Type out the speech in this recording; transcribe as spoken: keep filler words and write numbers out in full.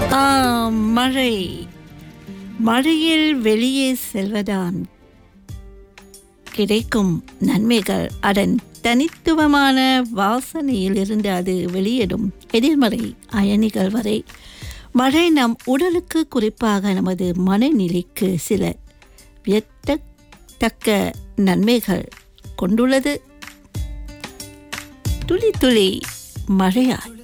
ஆ, மழை மழையில் வெளியே செல்வதால் கிடைக்கும் நன்மைகள் அதன் தனித்துவமான வாசனையிலிருந்து அது வெளியிடும் எதிர்மறை அயனிகள் வரை மழை நம் உடலுக்கு குறிப்பாக நமது மனநிலைக்கு சில வியத்தக்க நன்மைகள் கொண்டுள்ளது. துளி துளி மழையால்